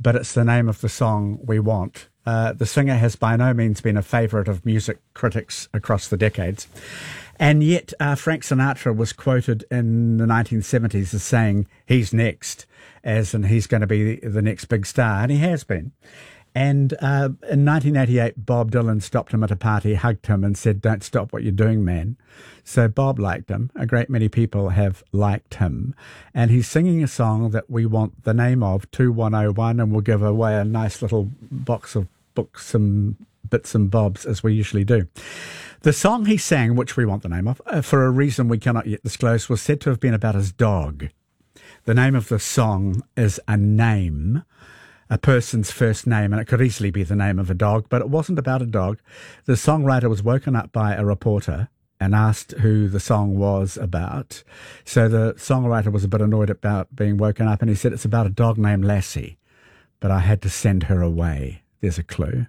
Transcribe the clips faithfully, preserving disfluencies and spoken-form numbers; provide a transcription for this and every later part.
but it's the name of the song we want. Uh, the singer has by no means been a favourite of music critics across the decades. And yet uh, Frank Sinatra was quoted in the nineteen seventies as saying he's next, as in he's going to be the next big star, and he has been. And uh, in nineteen eighty-eight, Bob Dylan stopped him at a party, hugged him and said, "Don't stop what you're doing, man." So Bob liked him. A great many people have liked him. And he's singing a song that we want the name of, two one oh one, and we'll give away a nice little box of books and bits and bobs, as we usually do. The song he sang, which we want the name of, uh, for a reason we cannot yet disclose, was said to have been about his dog. The name of the song is a name, a person's first name, and it could easily be the name of a dog, but it wasn't about a dog. The songwriter was woken up by a reporter and asked who the song was about. So the songwriter was a bit annoyed about being woken up, and he said, "It's about a dog named Lassie, but I had to send her away." There's a clue.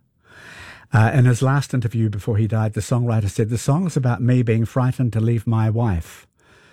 Uh, in his last interview before he died, the songwriter said, "The song is about me being frightened to leave my wife.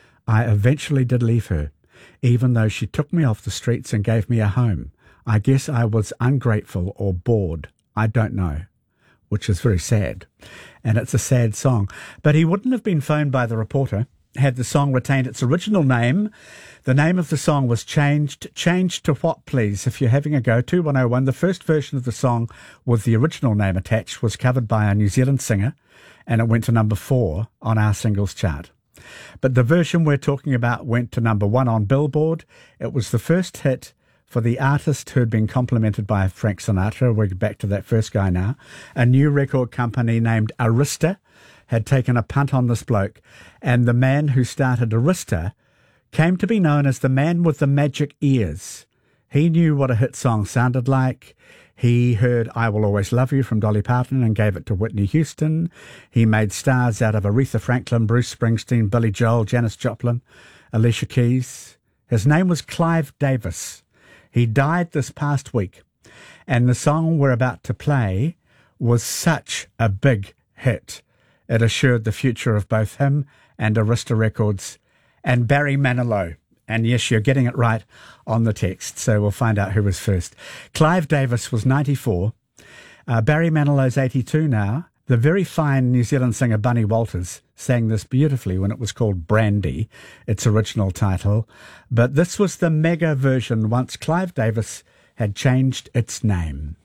I eventually did leave her, even though she took me off the streets and gave me a home. I guess I was ungrateful or bored. I don't know," which is very sad. And it's a sad song. But he wouldn't have been phoned by the reporter had the song retained its original name. The name of the song was changed. Changed to what, please? If you're having a go, two one oh one. The first version of the song with the original name attached was covered by a New Zealand singer, and it went to number four on our singles chart. But the version we're talking about went to number one on Billboard. It was the first hit for the artist who had been complimented by Frank Sinatra. We're back to that first guy now. A new record company named Arista had taken a punt on this bloke, and the man who started Arista came to be known as the man with the magic ears. He knew what a hit song sounded like. He heard "I Will Always Love You" from Dolly Parton and gave it to Whitney Houston. He made stars out of Aretha Franklin, Bruce Springsteen, Billy Joel, Janis Joplin, Alicia Keys. His name was Clive Davis. He died this past week, and the song we're about to play was such a big hit. It assured the future of both him and Arista Records and Barry Manilow. And yes, you're getting it right on the text, so we'll find out who was first. Clive Davis was ninety-four. Uh, Barry Manilow's eighty-two now. The very fine New Zealand singer Bunny Walters sang this beautifully when it was called Brandy, its original title. But this was the mega version once Clive Davis had changed its name.